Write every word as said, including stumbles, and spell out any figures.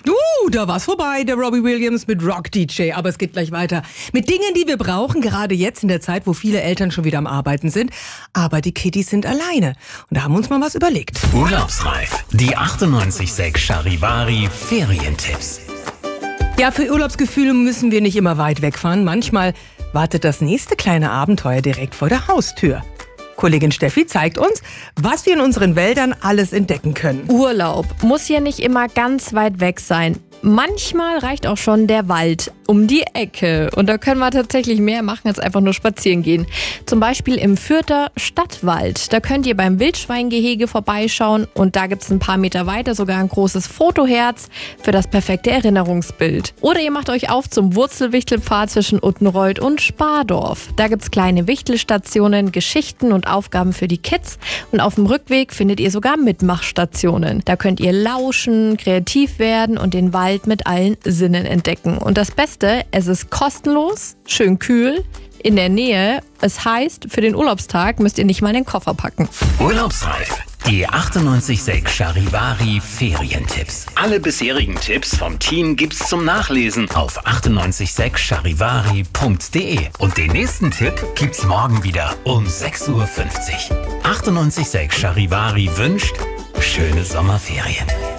Uh, da war's vorbei, der Robbie Williams mit Rock D J. Aber es geht gleich weiter. Mit Dingen, die wir brauchen, gerade jetzt in der Zeit, wo viele Eltern schon wieder am Arbeiten sind. Aber die Kiddies sind alleine. Und da haben wir uns mal was überlegt. Urlaubsreif. Die achtundneunzig Komma sechs Charivari Ferientipps. Ja, für Urlaubsgefühle müssen wir nicht immer weit wegfahren. Manchmal wartet das nächste kleine Abenteuer direkt vor der Haustür. Kollegin Steffi zeigt uns, was wir in unseren Wäldern alles entdecken können. Urlaub muss hier nicht immer ganz weit weg sein. Manchmal reicht auch schon der Wald um die Ecke. Und da können wir tatsächlich mehr machen als einfach nur spazieren gehen. Zum Beispiel im Fürther Stadtwald. Da könnt ihr beim Wildschweingehege vorbeischauen. Und da gibt es ein paar Meter weiter sogar ein großes Fotoherz für das perfekte Erinnerungsbild. Oder ihr macht euch auf zum Wurzelwichtelpfad zwischen Uttenreuth und Spardorf. Da gibt es kleine Wichtelstationen, Geschichten und Aufgaben für die Kids. Und auf dem Rückweg findet ihr sogar Mitmachstationen. Da könnt ihr lauschen, kreativ werden und den Wald mit allen Sinnen entdecken. Und das Beste, es ist kostenlos, schön kühl, in der Nähe. Es heißt, für den Urlaubstag müsst ihr nicht mal den Koffer packen. Urlaubsreif. Die achtundneunzig Komma sechs Charivari Ferientipps. Alle bisherigen Tipps vom Team gibt's zum Nachlesen auf achtundneunzig Komma sechs charivari punkt de. Und den nächsten Tipp gibt's morgen wieder um sechs Uhr fünfzig. achtundneunzig Komma sechs Charivari wünscht schöne Sommerferien.